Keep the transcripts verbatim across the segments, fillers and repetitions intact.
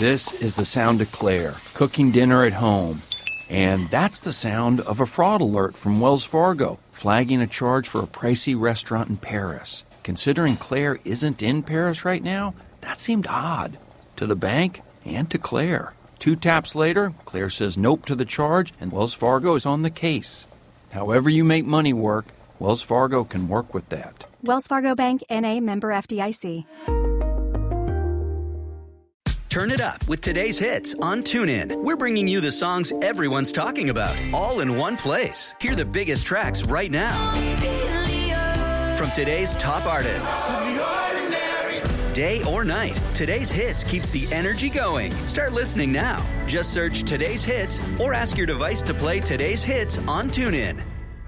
This is the sound of Claire, cooking dinner at home. And that's the sound of a fraud alert from Wells Fargo, flagging a charge for a pricey restaurant in Paris. Considering Claire isn't in Paris right now, that seemed odd. To the bank and to Claire. Two taps later, Claire says nope to the charge, and Wells Fargo is on the case. However you make money work, Wells Fargo can work with that. Wells Fargo Bank, N A, member F D I C. Turn it up with today's hits on TuneIn. We're bringing you the songs everyone's talking about, all in one place. Hear the biggest tracks right now from today's top artists. Day or night, today's hits keeps the energy going. Start listening now. Just search today's hits or ask your device to play today's hits on TuneIn.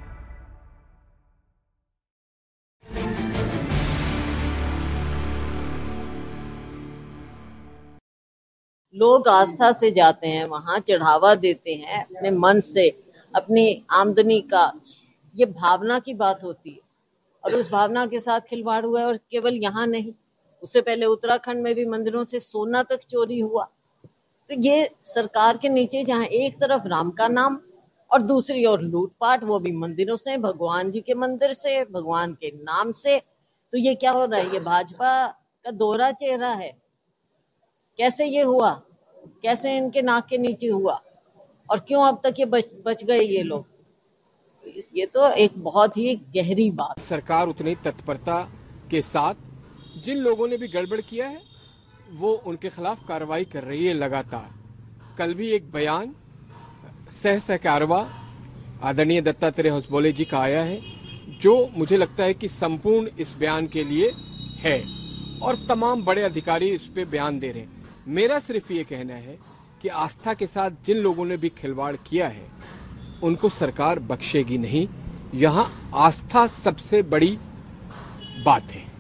लोग आस्था से जाते हैं, वहां चढ़ावा देते हैं अपने मन से, अपनी आमदनी का, ये भावना की बात होती है और उस भावना के साथ खिलवाड़ हुआ है। और केवल यहाँ नहीं, उससे पहले उत्तराखंड में भी मंदिरों से सोना तक चोरी हुआ। तो ये सरकार के नीचे जहाँ एक तरफ राम का नाम और दूसरी ओर लूटपाट, वो भी मंदिरों से, भगवान जी के मंदिर से, भगवान के नाम से, तो ये क्या हो रहा है? ये भाजपा का दोहरा चेहरा है। कैसे ये हुआ? कैसे इनके नाक के नीचे हुआ? और क्यों अब तक ये बच बच गए ये लोग? ये तो एक बहुत ही गहरी बात। सरकार उतनी तत्परता के साथ जिन लोगों ने भी गड़बड़ किया है वो उनके खिलाफ कार्रवाई कर रही है लगातार। कल भी एक बयान सह सहकारवा आदरणीय दत्तात्रेय होसबोले जी का आया है, जो मुझे लगता है कि संपूर्ण इस बयान के लिए है और तमाम बड़े अधिकारी इस पे बयान दे रहे हैं। मेरा सिर्फ ये कहना है कि आस्था के साथ जिन लोगों ने भी खिलवाड़ किया है उनको सरकार बख्शेगी नहीं। यहाँ आस्था सबसे बड़ी बात है।